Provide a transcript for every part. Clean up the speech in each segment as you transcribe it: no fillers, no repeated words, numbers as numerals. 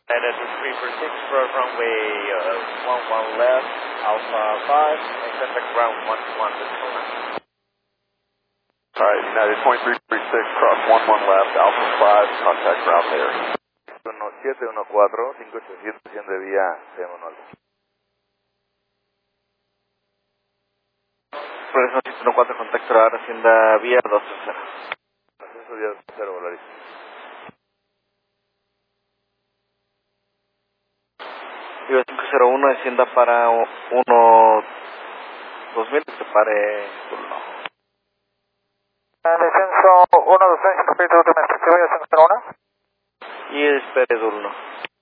And at the 346 for runway 11 left, Alpha 5, and contact ground 11 this corner. Alright, United point 336, cross 11 left, Alpha 5, contact ground there. 714, 5800 de vía CM1 Alfa. Progreso 104, contacto ahora Hacienda vía 230. Ascenso vía 0, Volaris. Viva 501, Hacienda para 2000, que pare turno. Descenso 126, repito, última instrucción, vía 501. Y espere turno.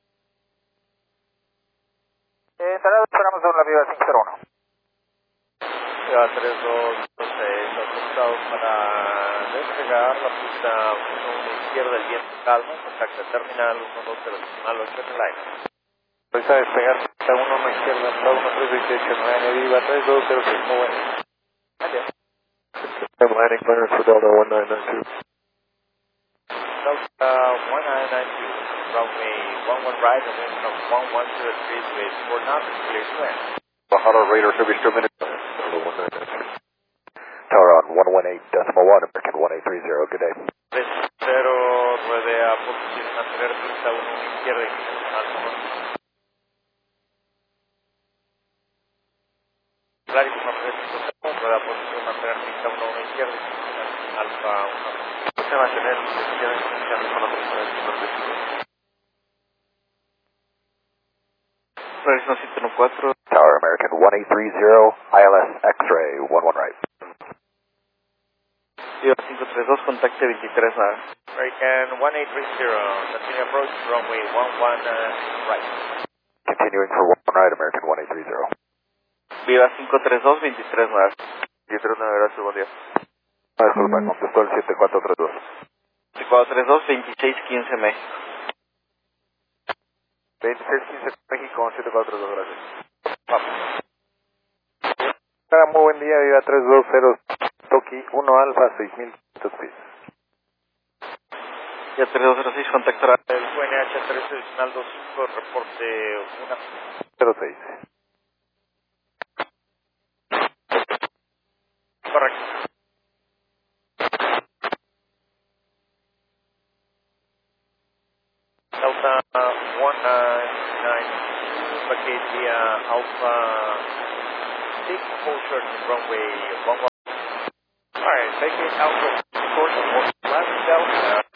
Instalado, esperamos la vía 501. Viva 3226, ajustado para despegar la pista 1 izquierda, el viento calma, contacta terminal 120 decimal 8 en el aire. Empieza a despegar pista 1 izquierda, hasta 1328, 9 Viva 3206, muy bueno. Adiós. I'm landing clearance for Delta 1992. Delta 1992, runway 11 right and wind from 1103 with 4 knots, clear to land. Bajado radar service to minute. Delta 1992. Tower on 118.1, American 1830, good day. 30, rodea posición mantener pista 1 izquierda y direccional. Clarísimo, rueda posición mantener pista 1 izquierda y direccional. Alfa 1. Se va a tener posición inicial con la presión del Progreso 714. Tower American 1830, ILS X-ray 11 right. Viva 532, contacte 23 nave. American 1830, continue approach runway 11 right. Continuing for 1 right, American 1830. Viva 532, 23 nave. 739, gracias, buen día. Disculpa, contestó el 7432. 432, 2615 México. 2615 México, 7432, gracias. Vamos. Muy buen día, Viva 320, Toki 1 Alfa, 6500 pies. Ya 3206, contactará. El QNH 13 adicional 25, reporte 06. Correcto. Delta 199, vacate via Alpha 6, closure to runway 11. Alright, vacate Alpha, course of left Delta.